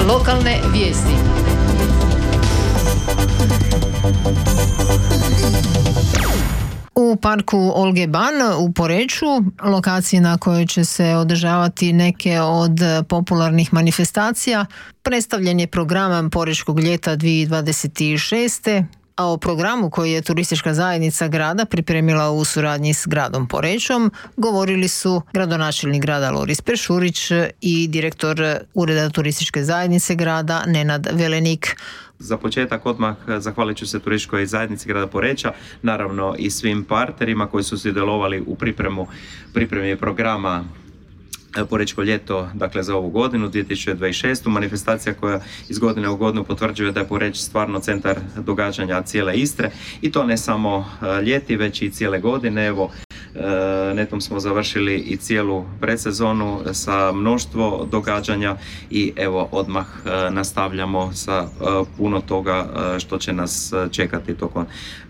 Lokalne vijesti. U parku Olge Ban u Poreču, lokaciji na kojoj će se održavati neke od popularnih manifestacija, predstavljen je program Porečkog ljeta 2026. A o programu koji je turistička zajednica grada pripremila u suradnji s gradom Porečom govorili su gradonačelnik grada Loris Peršurić i direktor Ureda turističke zajednice grada Nenad Velenik. Za početak odmah zahvalit ću se turističkoj zajednici grada Poreča, naravno i svim partnerima koji su sudjelovali u pripremi programa Porečko ljeto, dakle za ovu godinu 2026. Manifestacija koja iz godine u godinu potvrđuje da je Poreč stvarno centar događanja cijele Istre i to ne samo ljeti, već i cijele godine. Evo, netom smo završili i cijelu predsezonu sa mnoštvo događanja i evo odmah nastavljamo sa puno toga što će nas čekati tokom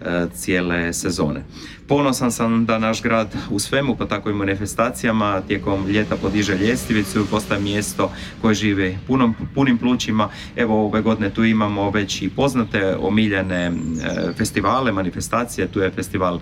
cijele sezone. Ponosan sam da naš grad u svemu, pa tako i manifestacijama, tijekom ljeta podiže ljestvicu i postaje mjesto koje živi punim plućima. Evo ove godine tu imamo već i poznate, omiljene festivale, manifestacije. Tu je festival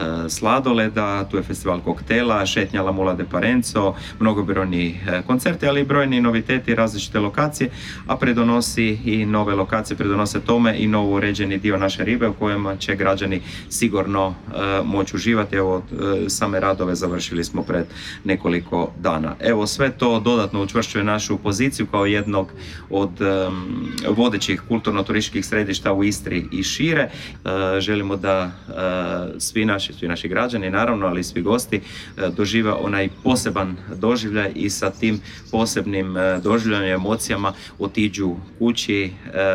sladoleda, tu je festival koktela, šetnja La Mula de Parenzo, mnogobrojni koncerti, ali i brojni noviteti, različite lokacije, a predonosi i nove lokacije, predonose tome i novo uređeni dio naše ribe u kojima će građani sigurno moći uživati. Evo, same radove završili smo pred nekoliko dana. Evo, sve to dodatno učvršćuje našu poziciju kao jednog od vodećih kulturno-turističkih središta u Istri i šire. Želimo da svi naši građani, naravno, ali i svi gosti dožive onaj poseban doživljaj i sa tim posebnim doživljajem i emocijama otiđu kući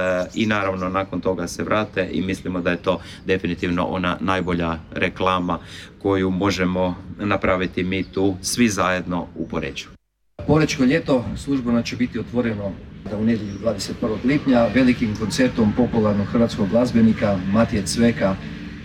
i naravno nakon toga se vrate i mislimo da je to definitivno ona najbolja reklama koju možemo napraviti mi tu svi zajedno u Poreču. Porečko ljeto službeno će biti otvoreno u nedjelju 21. lipnja velikim koncertom popularnog hrvatskog glazbenika Matije Cveka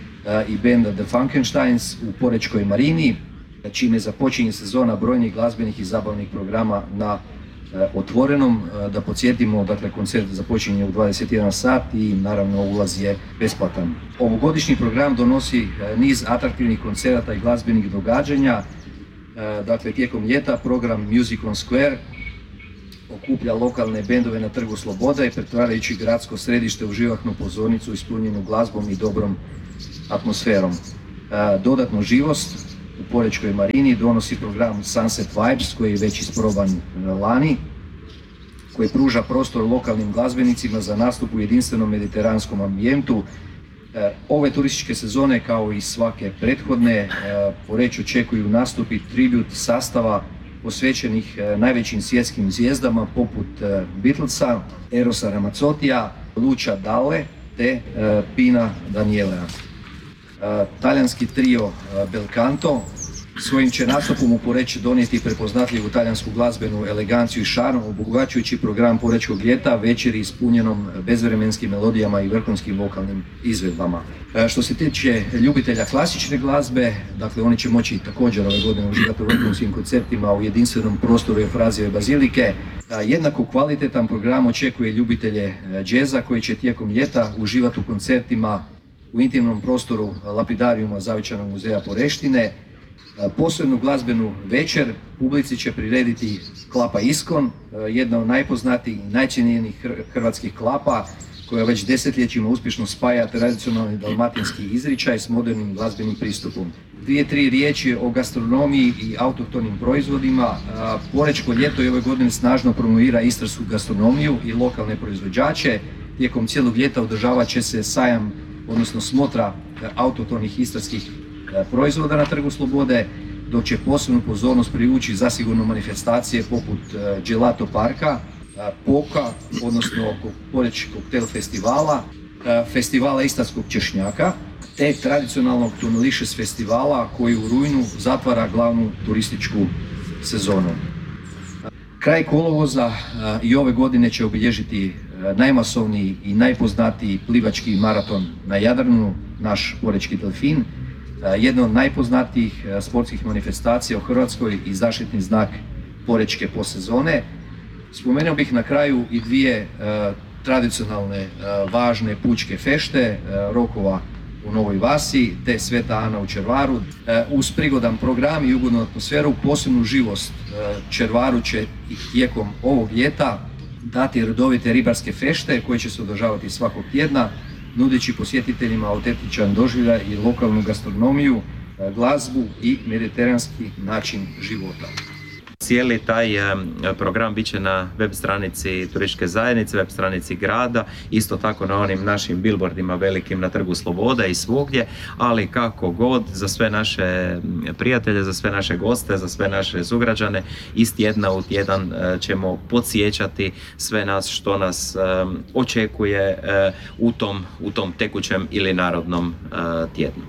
i benda The Funkensteins u Porečkoj marini, čime započinje sezona brojnih glazbenih i zabavnih programa na otvorenom. Da podsjetimo, dakle, koncert započinje u 21 sat i naravno ulaz je besplatan. Ovogodišnji program donosi niz atraktivnih koncerata i glazbenih događanja. Dakle, tijekom ljeta program Music on Square okuplja lokalne bendove na Trgu Slobode, pretvarajući gradsko središte u živahnu pozornicu ispunjenu glazbom i dobrom atmosferom. Dodatnu živost u Porečkoj marini donosi program Sunset Vibes, koji je već isproban lani, koji pruža prostor lokalnim glazbenicima za nastup u jedinstvenom mediteranskom ambijentu. Ove turističke sezone, kao i svake prethodne, Poreč očekuju nastupi tribut sastava posvećenih najvećim svjetskim zvijezdama poput Beatlesa, Erosa Ramazzotija, Lucia Dalle te Pina Danielea. Talijanski trio Belcanto svojim će nastupom u Poreč donijeti prepoznatljivu talijansku glazbenu eleganciju i šarm, obogaćujući program Porečkog ljeta večeri ispunjenom bezvremenskim melodijama i vrhunskim vokalnim izvedbama. Što se tiče ljubitelja klasične glazbe, dakle oni će moći također ove godine uživati u vrhunskim koncertima u jedinstvenom prostoru Eufrazijeve bazilike. Jednako kvalitetan program očekuje ljubitelje džeza koji će tijekom ljeta uživati u koncertima u intimnom prostoru Lapidarijuma Zavičajnog muzeja Poreštine. Posebnu glazbenu večer publici će prirediti klapa Iskon, jedna od najpoznatijih i najcijenjenijih hrvatskih klapa koja već desetljećima uspješno spaja tradicionalni dalmatinski izričaj s modernim glazbenim pristupom. 2-3 riječi o gastronomiji i autohtonim proizvodima. Porečko ljeto i ove godine snažno promovira istarsku gastronomiju i lokalne proizvođače. Tijekom cijelog ljeta održavat će se sajam, odnosno smotra autohtonih istarskih proizvoda na Trgu Slobode, dok će posebnu pozornost privući zasigurno manifestacije poput Gelato parka, Poka, odnosno Poreč koktel festivala, festivala istarskog češnjaka, te tradicionalnog Tonalicious festivala koji u rujnu zatvara glavnu turističku sezonu. Kraj kolovoza i ove godine će obilježiti najmasovniji i najpoznatiji plivački maraton na Jadranu, naš Porečki delfin, jedna od najpoznatijih sportskih manifestacija u Hrvatskoj i zaštitni znak Porečke posezone. Spomenuo bih na kraju i dvije tradicionalne važne pučke fešte, Rokova u Novoj Vasi te Sveta Ana u Červaru. Uz prigodan program i ugodnu atmosferu, posebnu živost Červaru će i tijekom ovog ljeta dati redovite ribarske fešte koje će se održavati svakog tjedna, nudeći posjetiteljima autentičan doživljaj i lokalnu gastronomiju, glazbu i mediteranski način života. Cijeli taj program bit će na web stranici turističke zajednice, web stranici grada, isto tako na onim našim billboardima velikim na Trgu Slobode i svugdje, ali kako god, za sve naše prijatelje, za sve naše goste, za sve naše sugrađane, iz tjedna u tjedan ćemo podsjećati sve nas što nas očekuje u tom tekućem ili narodnom tjednu.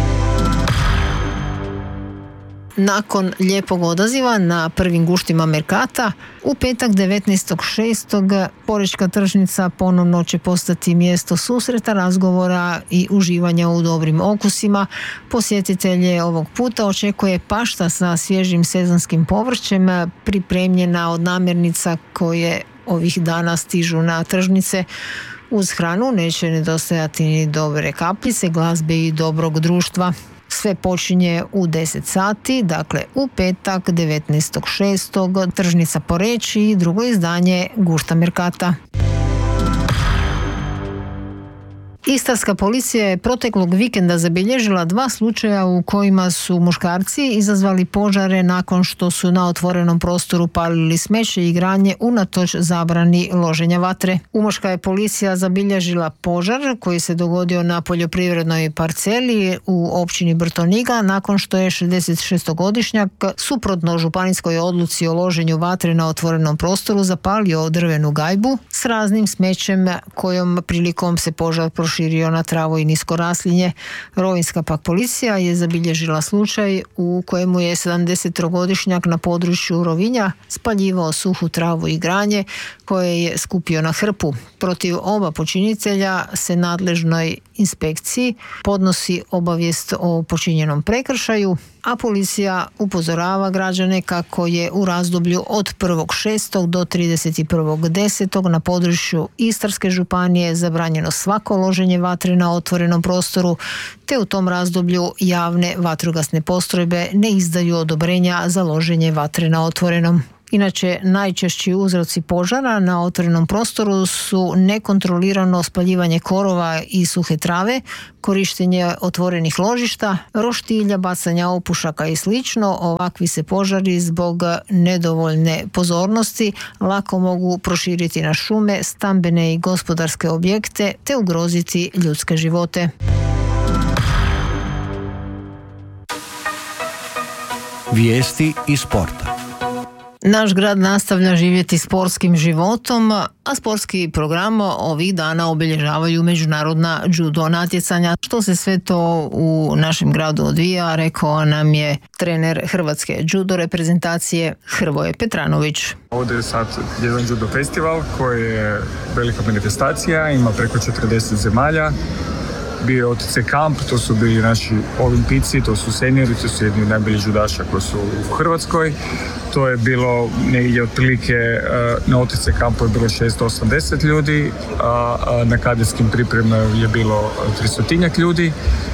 Nakon lijepog odaziva na prvim guštima Merkata, u petak 19.6. Porečka tržnica ponovno će postati mjesto susreta, razgovora i uživanja u dobrim okusima. Posjetitelje ovog puta očekuje pašta sa svježim sezonskim povrćem, pripremljena od namirnica koje ovih dana stižu na tržnice. Uz hranu neće nedostajati ni dobre kapljice, glazbe i dobrog društva. Sve počinje u 10 sati, dakle u petak 19.6. tržnica Poreč i drugo izdanje Gušta Merkata. Istarska policija je proteklog vikenda zabilježila 2 slučaja u kojima su muškarci izazvali požare nakon što su na otvorenom prostoru palili smeće i granje unatoč zabrani loženja vatre. Umoška je policija zabilježila požar koji se dogodio na poljoprivrednoj parceli u općini Brtoniga nakon što je 66-godišnjak suprotno županijskoj odluci o loženju vatre na otvorenom prostoru zapalio drvenu gajbu s raznim smećem kojom prilikom se požar proširio na travo i nisko raslinje. Rovinjska pak policija je zabilježila slučaj u kojemu je 70-godišnjak na području Rovinja spaljivao suhu travu i granje koje je skupio na hrpu. Protiv oba počinitelja se nadležnoj inspekciji podnosi obavijest o počinjenom prekršaju, a policija upozorava građane kako je u razdoblju od 1.6. do 31.10. na području Istarske županije zabranjeno svako loženje vatre na otvorenom prostoru, te u tom razdoblju javne vatrogasne postrojbe ne izdaju odobrenja za loženje vatre na otvorenom. Inače, najčešći uzroci požara na otvorenom prostoru su nekontrolirano spaljivanje korova i suhe trave, korištenje otvorenih ložišta, roštilja, bacanja opušaka i sl. Ovakvi se požari zbog nedovoljne pozornosti lako mogu proširiti na šume, stambene i gospodarske objekte te ugroziti ljudske živote. Vijesti iz sporta. Naš grad nastavlja živjeti sportskim životom, a sportski program ovih dana obilježavaju međunarodna judo natjecanja. Što se sve to u našem gradu odvija, rekao nam je trener Hrvatske judo reprezentacije Hrvoje Petranović. Ovdje je sad jedan judo festival koji je velika manifestacija, ima preko 40 zemalja. Bio je OTC Kamp, to su bili naši olimpijci, to su seniori, to su jedni od najboljih judaša koji su u Hrvatskoj. To je bilo negdje otprilike, na OTC Kampu je bilo 680 ljudi, a na kadetskim pripremama je bilo 300 ljudi.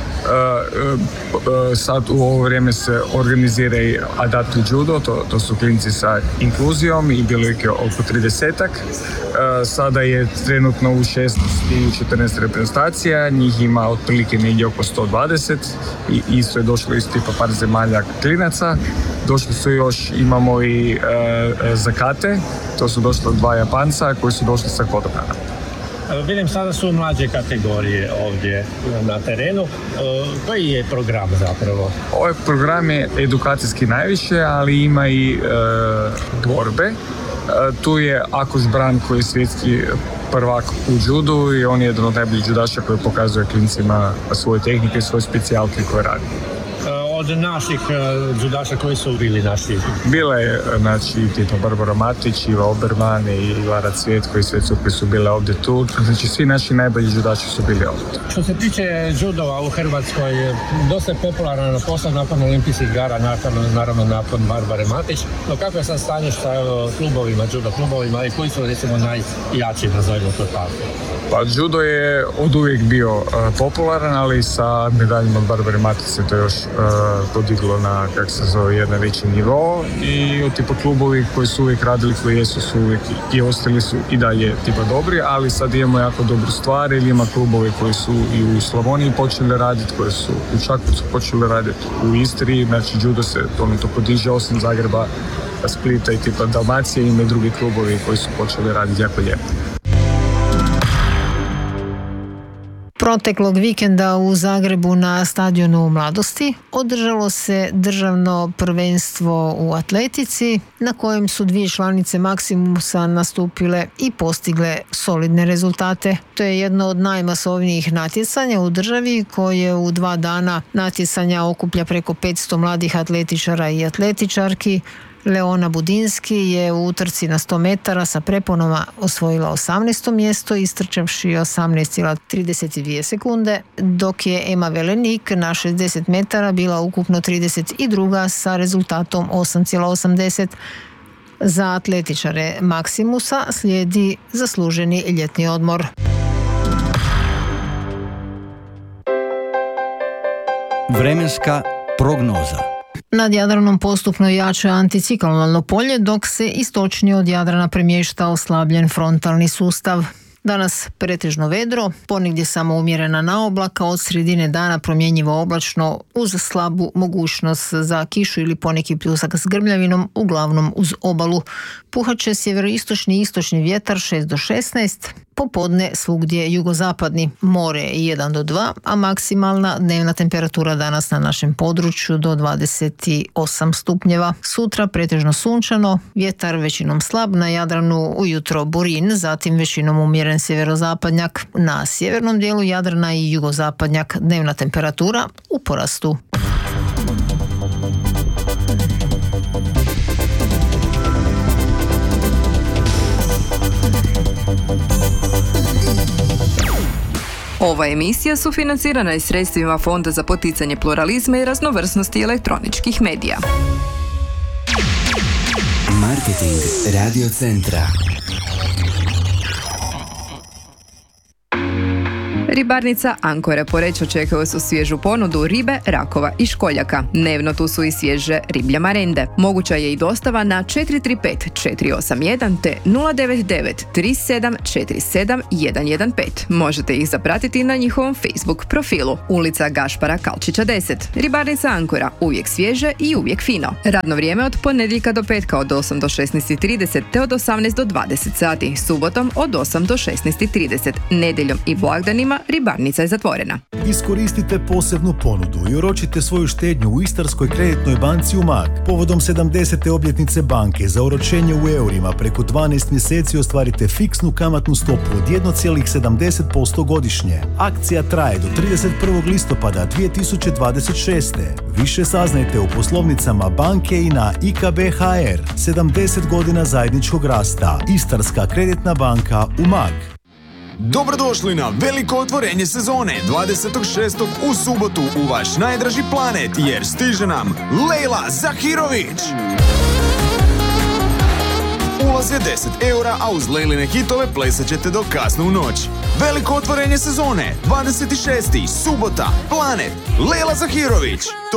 Sad u ovo vrijeme se organizira i Adaptive Judo, to su klinci sa inkluzijom i bilo je oko 30-ak. Sada je trenutno u 16 i 14 reprezentacija, njih ima otprilike negdje oko 120 i isto je došlo iz tipa par zemalja klinaca. Došli su još, imamo i zakate, to su došli 2 Japanca koji su došli sa Kodokana. Vidim, sada su mlađe kategorije ovdje na terenu. Koji je program zapravo? Ovaj program je edukacijski najviše, ali ima i borbe. Tu je Akos Bran koji je svjetski prvak u judu i on je jedan od najboljih judaša koji pokazuje klincima svoje tehnike i svoje specijalke koje radi. od naših judaša koji su bili naši? Bila je, znači, tipa Barbara Matić, Iva Oberman i Lara Cvijet koji su bile ovdje tu. Znači, svi naši najbolji judači su bili ovdje. Što se tiče judova u Hrvatskoj, dosta je popularan posao nakon olimpijskih igara, naravno nakon Barbare Matić. No kako je sad stanje sa klubovima, judo klubovima i koji su recimo najjači, nazovimo to tako? Pa judo je od uvijek bio popularan, ali sa medaljima od Barbare Matić se to još podiglo na, kako se zove, jedan veći nivo i tipa klubovi koji su uvijek radili, koji jesu su uvijek i ostali su i dalje tipa dobri, ali sad imamo jako dobru stvar ili ima klubove koji su i u Slavoniji počeli raditi, koji su u Čakovcu počeli raditi, u Istri, znači judo se to podiže, osim Zagreba, Splita i tipa Dalmacije, ima i drugi klubovi koji su počeli raditi jako lijepo. Proteklog vikenda u Zagrebu na stadionu Mladosti održalo se državno prvenstvo u atletici na kojem su dvije članice Maximusa nastupile i postigle solidne rezultate. To je jedno od najmasovnijih natjecanja u državi koje u 2 dana natjecanja okuplja preko 500 mladih atletičara i atletičarki. Leona Budinski je u utrci na 100 metara sa preponama osvojila 18. mjesto istrčavši 18,32 sekunde, dok je Ema Velenik na 60 metara bila ukupno 32. sa rezultatom 8,80. Za atletičare Maximusa slijedi zasluženi ljetni odmor. Vremenska prognoza. Nad Jadranom postupno jača anticiklonalno polje, dok se istočnije od Jadrana premješta oslabljen frontalni sustav. Danas pretežno vedro, ponegdje samo umjerena naoblaka, od sredine dana promjenjivo oblačno uz slabu mogućnost za kišu ili poneki pljusak s grmljavinom, uglavnom uz obalu. Puhat će sjeveroistočni i istočni vjetar 6 do 16, popodne svugdje jugozapadni, more 1 do 2, a maksimalna dnevna temperatura danas na našem području do 28 stupnjeva. Sutra pretežno sunčano, vjetar većinom slab, na Jadranu ujutro burin, zatim većinom umjeren sjeverozapadnjak, na sjevernom dijelu Jadrana i jugozapadnjak, dnevna temperatura u porastu. Ova emisija sufinancirana je sredstvima Fonda za poticanje pluralizma i raznovrsnosti elektroničkih medija. Marketing Radio Centra. Ribarnica Ankora Poreč očekuje su svježu ponudu ribe, rakova i školjaka. Dnevno tu su i svježe riblje marende. Moguća je i dostava na 435 481 te 099 3747 115. Možete ih zapratiti na njihovom Facebook profilu. Ulica Gašpara Kalčića 10. Ribarnica Ankora, uvijek svježe i uvijek fino. Radno vrijeme od ponedjeljka do petka od 8 do 16:30 te od 18 do 20 sati. Subotom od 8 do 16:30. Nedjeljom i blagdanima ribarnica je zatvorena. Iskoristite posebnu ponudu i oročite svoju štednju u Istarskoj kreditnoj banci Umag. Povodom 70. obljetnice banke za oročenje u eurima preko 12 mjeseci ostvarite fiksnu kamatnu stopu od 1,70% godišnje. Akcija traje do 31. listopada 2026. Više saznajte u poslovnicama banke i na IKB.hr. 70 godina zajedničkog rasta. Istarska kreditna banka Umag. Dobrodošli na veliko otvorenje sezone 26. u subotu u vaš najdraži Planet, jer stiže nam Lejla Zahirović. Ulaz je 10 eura, a uz Lejline hitove plesat ćete do kasno u noć. Veliko otvorenje sezone 26. subota, Planet, Lejla Zahirović.